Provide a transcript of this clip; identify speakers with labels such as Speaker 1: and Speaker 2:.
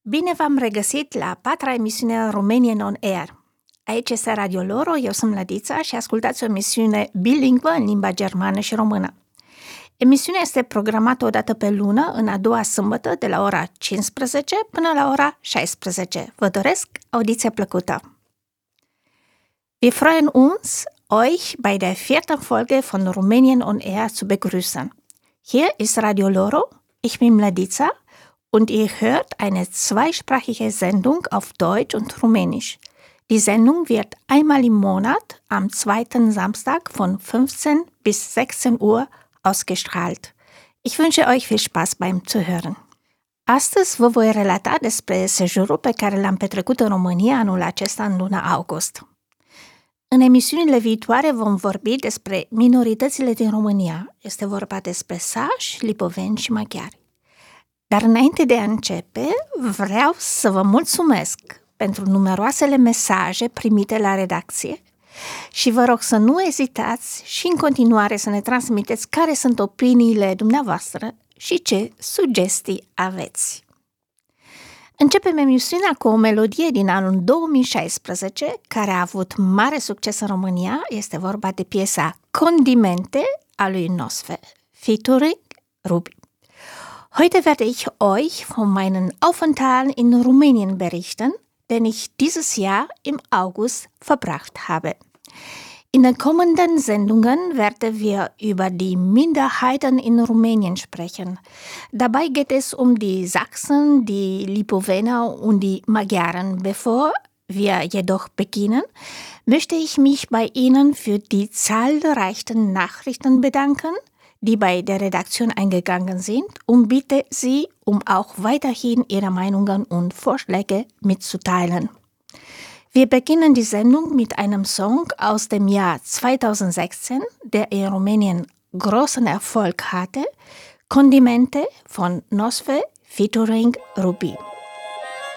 Speaker 1: Bine v-am regăsit la patra emisiune a Romanian on Air. Aici este Radio Loro, eu sunt Lădița și ascultați o emisiune bilingvă în limba germană și română. Emisiunea este programată o dată pe lună, în a doua sâmbătă, de la ora 15 până la ora 16. Vă doresc audiție plăcută! Wir freuen uns, euch bei der vierten Folge von Romanian on Air zu begrüßen. Hier ist Radio Loro, ich bin Lădița, und ihr hört eine zweisprachige Sendung auf Deutsch und Rumänisch. Die Sendung wird einmal im Monat am zweiten Samstag von 15 bis 16 Uhr ausgestrahlt. Ich wünsche euch viel Spaß beim Zuhören. Astăzi vă voi relata despre sejurul pe care l-am petrecut în România anul acesta în luna august. În emisiunile viitoare vom vorbi despre minoritățile din România. Este vorba despre sași, lipoveni și maghiari. Dar înainte de a începe, vreau să vă mulțumesc pentru numeroasele mesaje primite la redacție și vă rog să nu ezitați și în continuare să ne transmiteți care sunt opiniile dumneavoastră și ce sugestii aveți. Începem emisiunea cu o melodie din anul 2016 care a avut mare succes în România. Este vorba de piesa Condimente a lui Nosfe, featuring Ruby. Heute werde ich euch von meinen Aufenthalten in Rumänien berichten, den ich dieses Jahr im August verbracht habe. In den kommenden Sendungen werden wir über die Minderheiten in Rumänien sprechen. Dabei geht es um die Sachsen, die Lipovener und die Magyaren. Bevor wir jedoch beginnen, möchte ich mich bei Ihnen für die zahlreichen Nachrichten bedanken, die bei der Redaktion eingegangen sind, und bitte Sie, um auch weiterhin Ihre Meinungen und Vorschläge mitzuteilen. Wir beginnen die Sendung mit einem Song aus dem Jahr 2016, der in Rumänien großen Erfolg hatte, Condimente von Nosfe featuring Ruby.